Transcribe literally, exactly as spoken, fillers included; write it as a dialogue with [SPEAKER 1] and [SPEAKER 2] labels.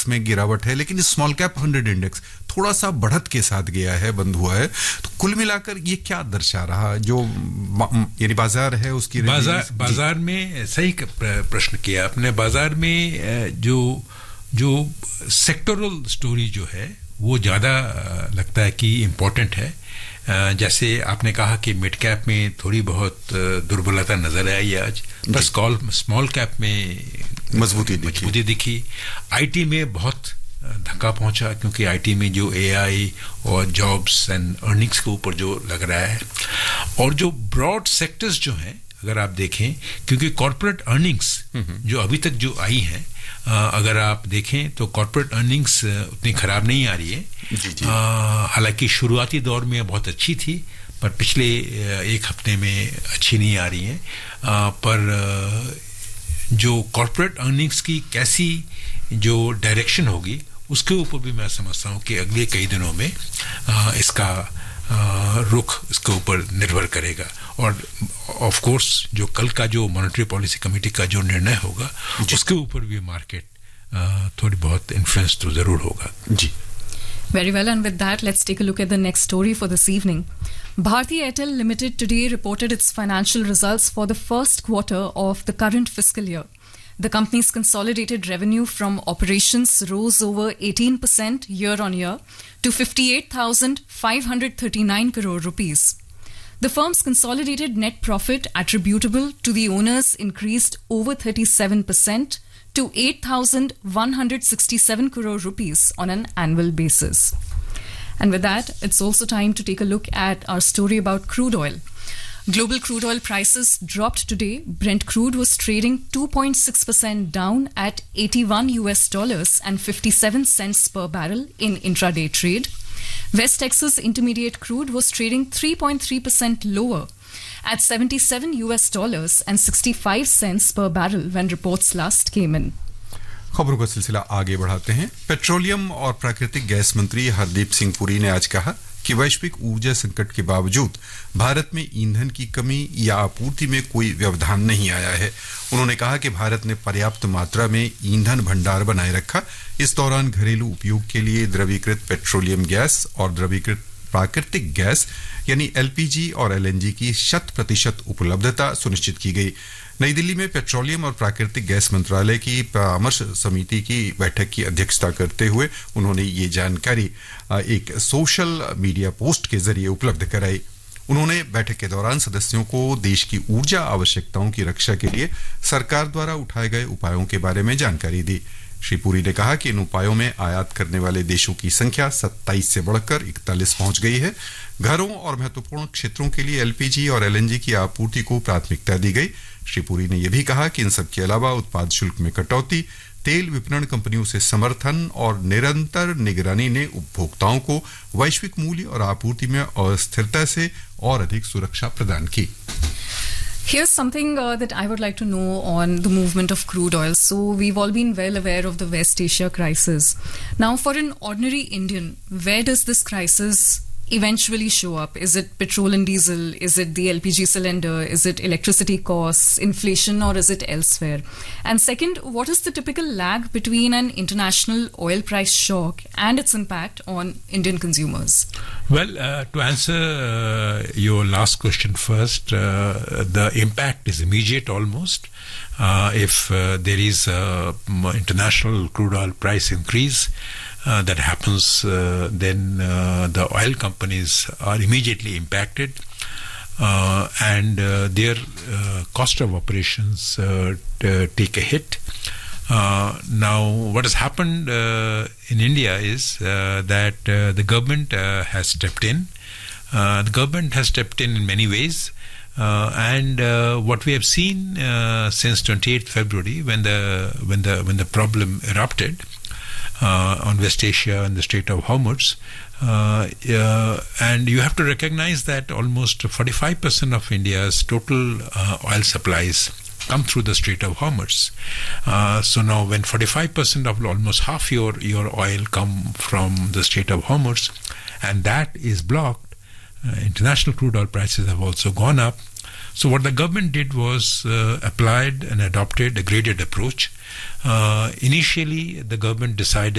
[SPEAKER 1] में गिरावट है, लेकिन स्मॉल कैप हंड्रेड इंडेक्स थोड़ा सा बढ़त के साथ गया है, बंद हुआ है। तो कुल मिलाकर ये क्या दर्शा रहा, जो यानी बाजार है उसकी
[SPEAKER 2] बाजार बाजार में सही प्रश्न किया आपने। बाजार में जो जो सेक्टोरल स्टोरी जो है वो ज्यादा लगता है कि इम्पोर्टेंट है। जैसे आपने कहा कि मिड कैप में थोड़ी बहुत दुर्बलता नजर आई आज, बस कॉल स्मॉल कैप में
[SPEAKER 1] मजबूती दिखी
[SPEAKER 2] मजबूती दिखी आईटी में बहुत धक्का पहुंचा, क्योंकि आईटी में जो एआई और जॉब्स एंड अर्निंग्स के ऊपर जो लग रहा है, और जो ब्रॉड सेक्टर्स जो हैं अगर आप देखें, क्योंकि कॉर्पोरेट अर्निंग्स जो अभी तक जो आई हैं, अगर आप देखें तो कॉर्पोरेट अर्निंग्स उतनी खराब नहीं आ रही है। हालांकि शुरुआती दौर में बहुत अच्छी थी, पर पिछले एक हफ्ते में अच्छी नहीं आ रही है। आ, पर जो कॉर्पोरेट अर्निंग्स की कैसी जो डायरेक्शन होगी उसके ऊपर भी मैं समझता हूँ कि अगले कई दिनों में आ, इसका आ, रुख इसके ऊपर निर्भर करेगा। और ऑफ कोर्स जो कल का जो मॉनेटरी पॉलिसी कमेटी का जो निर्णय होगा उसके ऊपर भी मार्केट थोड़ी बहुत इन्फ्लुएंस तो जरूर होगा
[SPEAKER 1] जी।
[SPEAKER 3] Very well, and with that, let's take a look at the next story for this evening. Bharti Airtel Limited today reported its financial results for the first quarter of the current fiscal year. The company's consolidated revenue from operations rose over eighteen percent year on year to fifty-eight thousand five hundred thirty-nine crore rupees. The firm's consolidated net profit attributable to the owners increased over thirty-seven percent to eight thousand one hundred sixty-seven crore rupees on an annual basis. And with that, it's also time to take a look at our story about crude oil. Global crude oil prices dropped today. Brent crude was trading two point six percent down at eighty-one U S dollars and fifty-seven cents per barrel in intraday trade. West Texas Intermediate crude was trading three point three percent lower at seventy-seven U S dollars and sixty-five cents per barrel when reports last came in.
[SPEAKER 1] खबरों का सिलसिला आगे बढ़ाते हैं। Petroleum और प्राकृतिक gas मंत्री हरदीप सिंह पुरी ने आज कहा कि वैश्विक ऊर्जा संकट के बावजूद भारत में ईंधन की कमी या आपूर्ति में कोई व्यवधान नहीं आया है। उन्होंने कहा कि भारत ने पर्याप्त मात्रा में ईंधन भंडार बनाए रखा। इस दौरान घरेलू उपयोग के लिए द्रवीकृत पेट्रोलियम गैस और द्रवीकृत प्राकृतिक गैस यानी एलपीजी और एलएनजी की शत प्रतिशत उपलब्धता सुनिश्चित की गई। नई दिल्ली में पेट्रोलियम और प्राकृतिक गैस मंत्रालय की परामर्श समिति की बैठक की अध्यक्षता करते हुए उन्होंने ये जानकारी एक सोशल मीडिया पोस्ट के जरिए उपलब्ध कराई। उन्होंने बैठक के दौरान सदस्यों को देश की ऊर्जा आवश्यकताओं की रक्षा के लिए सरकार द्वारा उठाए गए उपायों के बारे में जानकारी दी। श्री पुरी ने कहा कि इन उपायों में आयात करने वाले देशों की संख्या सत्ताईस से बढ़कर इकतालीस पहुंच गई है। घरों और महत्वपूर्ण क्षेत्रों के लिए एलपीजी और एलएनजी की आपूर्ति को प्राथमिकता दी गई। श्री पुरी ने यह भी कहा कि इन सब के अलावा उत्पाद शुल्क में कटौती, तेल विपणन कंपनियों से समर्थन और निरंतर निगरानी ने उपभोक्ताओं को वैश्विक मूल्य और आपूर्ति में अस्थिरता से और अधिक सुरक्षा प्रदान की।
[SPEAKER 3] Here's something uh, that I would like to know on the movement of crude oil. So we've all been well aware of the West Asia crisis. Now, for an ordinary Indian, where does this crisis eventually show up? Is it petrol and diesel? Is it the L P G cylinder? Is it electricity costs, inflation, or is it elsewhere? And second, what is the typical lag between an international oil price shock and its impact on Indian consumers?
[SPEAKER 2] Well, uh, to answer uh, your last question first, uh, the impact is immediate almost. Uh, if uh, there is a international crude oil price increase, Uh, that happens, uh, then uh, the oil companies are immediately impacted, uh, and uh, their uh, cost of operations uh, t- take a hit. Uh, now, what has happened uh, in India is uh, that uh, the government uh, has stepped in. Uh, the government has stepped in in many ways. Uh, and uh, what we have seen uh, since twenty-eighth February, when the when the when the problem erupted, Uh, on West Asia and the Strait of Hormuz, uh, uh, and you have to recognize that almost forty-five percent of India's total uh, oil supplies come through the Strait of Hormuz. Uh, so now, when forty-five percent of almost half your your oil come from the Strait of Hormuz, and that is blocked, uh, international crude oil prices have also gone up. So what the government did was uh, applied and adopted a graded approach. Uh, initially, the government decided